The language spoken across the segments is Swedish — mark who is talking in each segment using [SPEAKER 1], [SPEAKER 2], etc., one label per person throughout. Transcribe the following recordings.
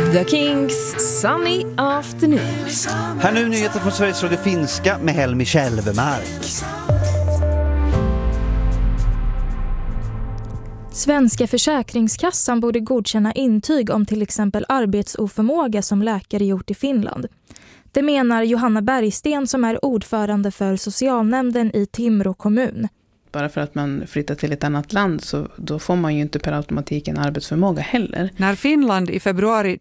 [SPEAKER 1] The Kings, Sunny Afternoon.
[SPEAKER 2] Här nu nyheter från Sveriges Radio Finska med Helmi Kälvemark.
[SPEAKER 3] Svenska Försäkringskassan borde godkänna intyg om till exempel arbetsoförmåga som läkare gjort i Finland. Det menar Johanna Bergsten som är ordförande för socialnämnden i Timrå kommun.
[SPEAKER 4] Bara för att man flyttar till ett annat land så då får man ju inte per automatik en arbetsförmåga heller.
[SPEAKER 5] När Finland i februari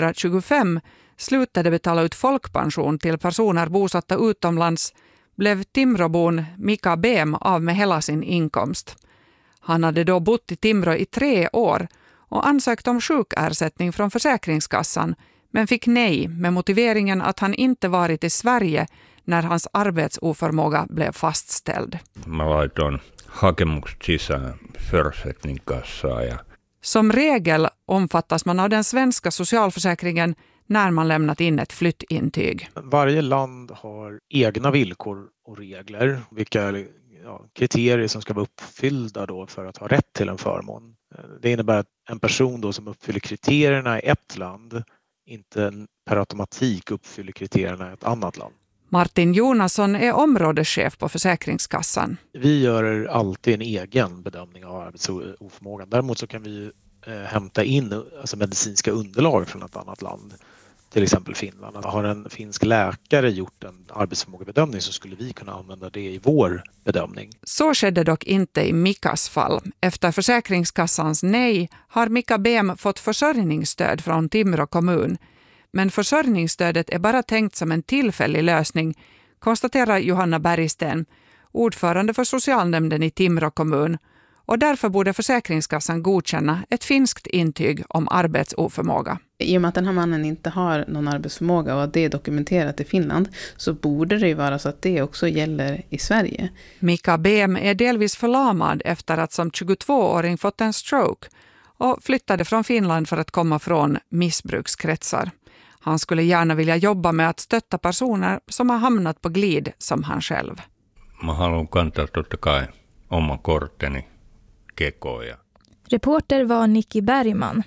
[SPEAKER 5] 2025 slutade betala ut folkpension till personer bosatta utomlands blev Timråbon Mika Behm av med hela sin inkomst. Han hade då bott i Timrå i 3 år och ansökt om sjukersättning från Försäkringskassan men fick nej med motiveringen att han inte varit i Sverige när hans arbetsoförmåga blev fastställd.
[SPEAKER 6] Mä laitoin hakemukset sisään Försäkringskassaa ja
[SPEAKER 5] Som regel omfattas man av den svenska socialförsäkringen när man lämnat in ett flyttintyg.
[SPEAKER 7] Varje land har egna villkor och regler, vilka kriterier som ska vara uppfyllda då för att ha rätt till en förmån. Det innebär att en person då som uppfyller kriterierna i ett land inte per automatik uppfyller kriterierna i ett annat land.
[SPEAKER 5] Martin Jonasson är områdeschef på Försäkringskassan.
[SPEAKER 7] Vi gör alltid en egen bedömning av arbetsoförmågan. Däremot så kan vi hämta in medicinska underlag från ett annat land. Till exempel Finland. Har en finsk läkare gjort en arbetsförmågebedömning så skulle vi kunna använda det i vår bedömning.
[SPEAKER 5] Så skedde dock inte i Mikas fall. Efter Försäkringskassans nej har Mika Behm fått försörjningsstöd från Timrå kommun. Men försörjningsstödet är bara tänkt som en tillfällig lösning, konstaterar Johanna Bergsten, ordförande för socialnämnden i Timrå kommun. Och därför borde Försäkringskassan godkänna ett finskt intyg om arbetsoförmåga.
[SPEAKER 4] I och med att den här mannen inte har någon arbetsförmåga och att det är dokumenterat i Finland så borde det ju vara så att det också gäller i Sverige.
[SPEAKER 5] Mika Behm är delvis förlamad efter att som 22-åring fått en stroke och flyttade från Finland för att komma från missbrukskretsar. Han skulle gärna vilja jobba med att stötta personer som har hamnat på glid som han själv.
[SPEAKER 6] mä haluan kantaa totta kai oma korteni kekoon.
[SPEAKER 3] Reporter var Nicky Bergman.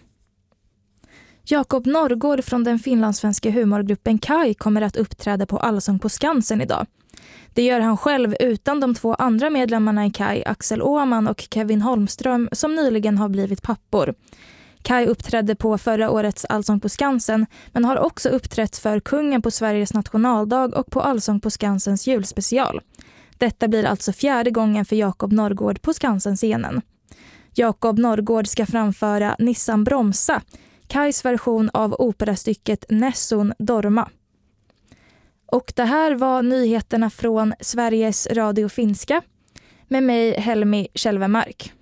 [SPEAKER 3] Jakob Norrgård från den finlandssvenska humorgruppen Kai kommer att uppträda på Allsång på Skansen idag. Det gör han själv utan de 2 andra medlemmarna i Kai, Axel Åman och Kevin Holmström, som nyligen har blivit pappor. Kai uppträdde på förra årets Allsång på Skansen men har också uppträtt för kungen på Sveriges nationaldag och på Allsång på Skansens julspecial. Detta blir alltså 4:e gången för Jakob Norrgård på Skansen-scenen. Jakob Norrgård ska framföra Nissan Bromsa, Kais version av operastycket Nessun Dorma. Och det här var nyheterna från Sveriges Radio Finska med mig Helmi Kälvemark.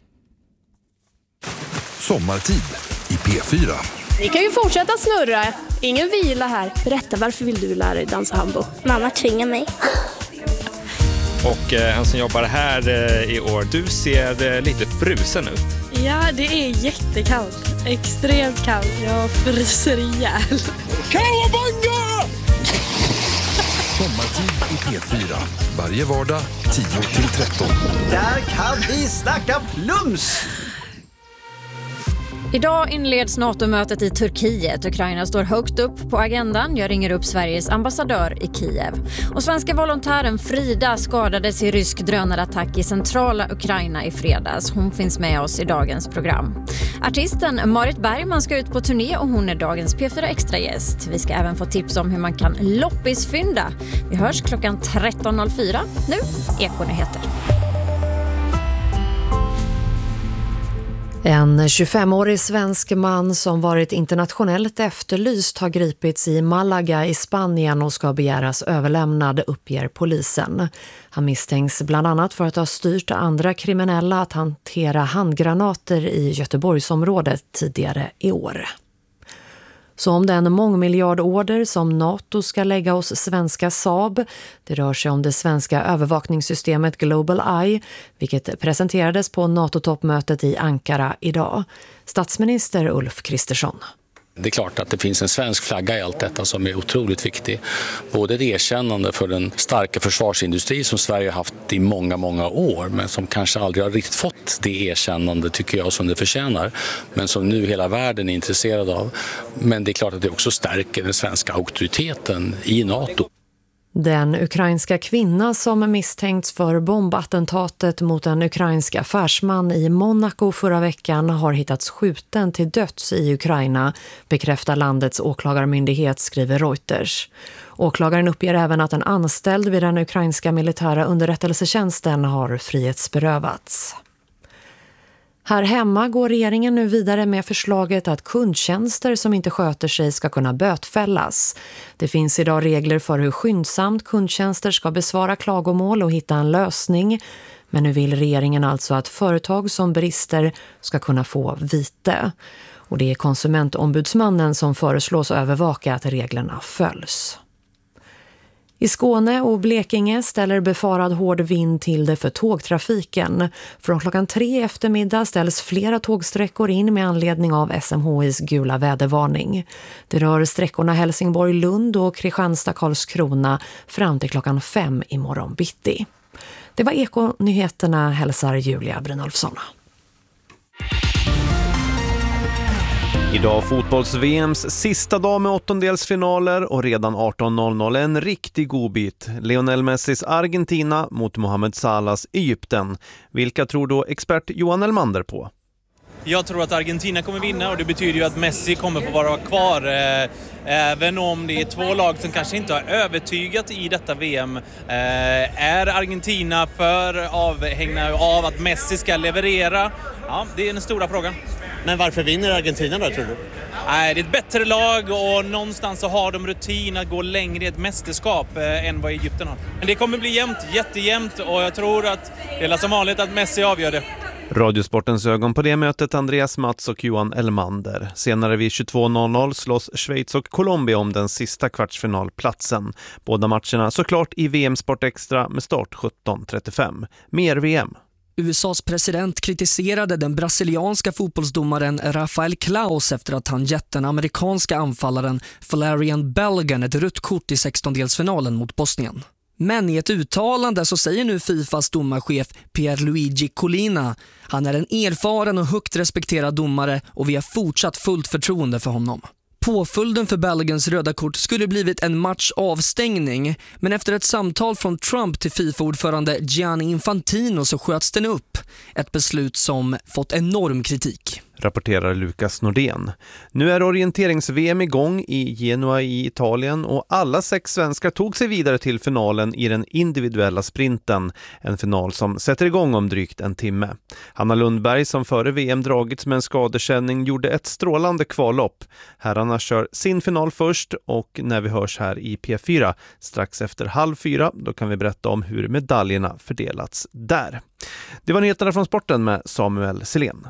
[SPEAKER 8] Sommartid i P4.
[SPEAKER 9] Ni kan ju fortsätta snurra. Ingen vila här. Berätta, varför vill du lära dig dansa hambo?
[SPEAKER 10] Mamma tvingar mig.
[SPEAKER 11] Och han som jobbar här i år, du ser lite frusen ut.
[SPEAKER 9] Ja, det är jättekallt. Extremt kallt. Jag fryser ihjäl.
[SPEAKER 11] Kawabanga!
[SPEAKER 8] Sommartid i P4. Varje vardag 10-13.
[SPEAKER 2] Där kan vi snacka plums!
[SPEAKER 12] Idag inleds NATO-mötet i Turkiet. Ukraina står högt upp på agendan. Jag ringer upp Sveriges ambassadör i Kiev. Och svenska volontären Frida skadades i rysk drönarattack i centrala Ukraina i fredags. Hon finns med oss i dagens program. Artisten Marit Bergman ska ut på turné och hon är dagens P4 Extra-gäst. Vi ska även få tips om hur man kan loppisfynda. Vi hörs klockan 13.04. Nu, Ekonyheter.
[SPEAKER 13] En 25-årig svensk man som varit internationellt efterlyst har gripits i Malaga i Spanien och ska begäras överlämnad, uppger polisen. Han misstänks bland annat för att ha styrt andra kriminella att hantera handgranater i Göteborgsområdet tidigare i år. Så om den mångmiljardorder som NATO ska lägga hos svenska Saab, det rör sig om det svenska övervakningssystemet Global Eye, vilket presenterades på NATO-toppmötet i Ankara idag. Statsminister Ulf Kristersson.
[SPEAKER 10] Det är klart att det finns en svensk flagga i allt detta som är otroligt viktig. Både ett erkännande för den starka försvarsindustri som Sverige har haft i många, många år, men som kanske aldrig har riktigt fått det erkännande, tycker jag, som det förtjänar. Men som nu hela världen är intresserad av. Men det är klart att det också stärker den svenska auktoriteten i NATO.
[SPEAKER 13] Den ukrainska kvinna som misstänkts för bombattentatet mot en ukrainsk affärsman i Monaco förra veckan har hittats skjuten till döds i Ukraina, bekräftar landets åklagarmyndighet, skriver Reuters. Åklagaren uppger även att en anställd vid den ukrainska militära underrättelsetjänsten har frihetsberövats. Här hemma går regeringen nu vidare med förslaget att kundtjänster som inte sköter sig ska kunna bötfällas. Det finns idag regler för hur skyndsamt kundtjänster ska besvara klagomål och hitta en lösning. Men nu vill regeringen alltså att företag som brister ska kunna få vite. Och det är konsumentombudsmannen som föreslås övervaka att reglerna följs. I Skåne och Blekinge ställer befarad hård vind till det för tågtrafiken. Från klockan 3 eftermiddag ställs flera tågsträckor in med anledning av SMHIs gula vädervarning. Det rör sträckorna Helsingborg-Lund och Kristianstad-Karlskrona fram till klockan 5 imorgon bitti. Det var Eko-nyheterna, hälsar Julia Brynolfsson.
[SPEAKER 14] Idag fotbolls-VMs sista dag med åttondelsfinaler och redan 18.00 en riktig godbit. Lionel Messis Argentina mot Mohamed Salahs Egypten. Vilka tror då expert Johan Elmander på?
[SPEAKER 15] Jag tror att Argentina kommer vinna och det betyder ju att Messi kommer få vara kvar. Även om det är två lag som kanske inte har övertygat i detta VM. Är Argentina för avhängda av att Messi ska leverera? Ja, det är den stora frågan.
[SPEAKER 16] Men varför vinner Argentina då, tror du?
[SPEAKER 15] Nej, det är ett bättre lag och någonstans så har de rutin att gå längre i ett mästerskap än vad Egypten har. Men det kommer bli jämnt, jättejämnt och jag tror att det är som vanligt att Messi avgör det.
[SPEAKER 14] Radiosportens ögon på det mötet, Andreas Mats och Johan Elmander. Senare vid 22.00 slåss Schweiz och Colombia om den sista kvartsfinalplatsen. Båda matcherna såklart i VM Sport Extra med start 17.35. Mer VM.
[SPEAKER 17] USAs president kritiserade den brasilianska fotbollsdomaren Rafael Klaus efter att han gett den amerikanska anfallaren Valerian Belgan ett rött kort i 16-delsfinalen mot Bosnien. Men i ett uttalande så säger nu FIFAs domarchef Pierluigi Collina: han är en erfaren och högt respekterad domare och vi har fortsatt fullt förtroende för honom. Påföljden för Belgiens röda kort skulle blivit en matchavstängning, men efter ett samtal från Trump till FIFA-ordförande Gianni Infantino så sköts den upp. Ett beslut som fått enorm kritik.
[SPEAKER 14] Rapporterar Lukas Nordén. Nu är orienterings-VM igång i Genua i Italien och alla 6 svenskar tog sig vidare till finalen i den individuella sprinten. En final som sätter igång om drygt en timme. Hanna Lundberg, som före VM dragits med en skadekänning, gjorde ett strålande kvallopp. Herrarna kör sin final först och när vi hörs här i P4 strax efter 3:30 då kan vi berätta om hur medaljerna fördelats där. Det var nyheterna från sporten med Samuel Selén.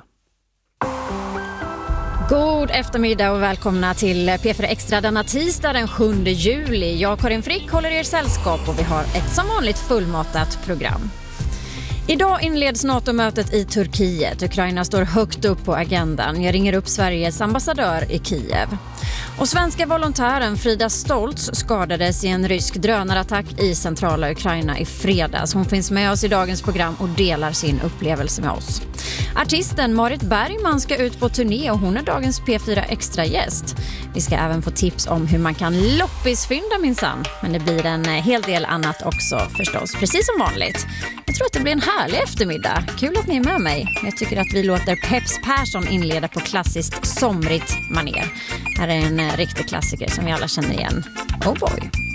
[SPEAKER 12] God eftermiddag och välkomna till P4 Extra denna tisdag den 7 juli. Jag, Karin Frick, håller er sällskap och vi har ett som vanligt fullmatat program. Idag inleds NATO-mötet i Turkiet. Ukraina står högt upp på agendan. Jag ringer upp Sveriges ambassadör i Kiev. Och svenska volontären Frida Stoltz skadades i en rysk drönarattack i centrala Ukraina i fredags. Hon finns med oss i dagens program och delar sin upplevelse med oss. Artisten Marit Bergman ska ut på turné och hon är dagens P4 Extra-gäst. Vi ska även få tips om hur man kan loppisfynda minsann. Men det blir en hel del annat också förstås, precis som vanligt. Jag tror att det blir en härlig eftermiddag. Kul att ni är med mig. Jag tycker att vi låter Peps Persson inleda på klassiskt somrigt maner. Här är en riktig klassiker som vi alla känner igen. Oh boy!